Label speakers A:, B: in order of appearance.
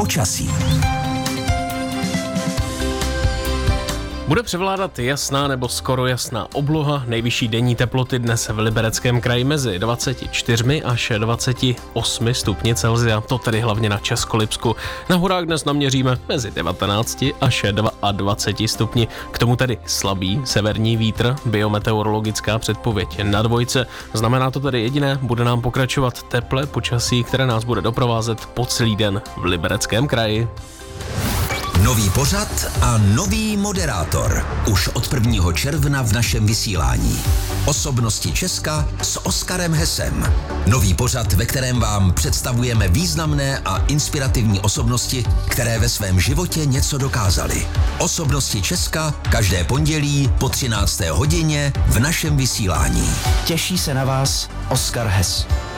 A: počasí.
B: Bude převládat jasná nebo skoro jasná obloha. Nejvyšší denní teploty dnes v Libereckém kraji mezi 24 až 28 stupni Celsia. To tedy hlavně na Českolipsku. Na horách dnes naměříme mezi 19 až 22 stupni. K tomu tedy slabý severní vítr, biometeorologická předpověď na dvojce. Znamená to tedy jediné, bude nám pokračovat teplé počasí, které nás bude doprovázet po celý den v Libereckém kraji.
A: Nový pořad a nový moderátor. Už od 1. června v našem vysílání. Osobnosti Česka s Oskarem Hesem. Nový pořad, ve kterém vám představujeme významné a inspirativní osobnosti, které ve svém životě něco dokázaly. Osobnosti Česka každé pondělí po 13. hodině v našem vysílání.
C: Těší se na vás Oskar Hes.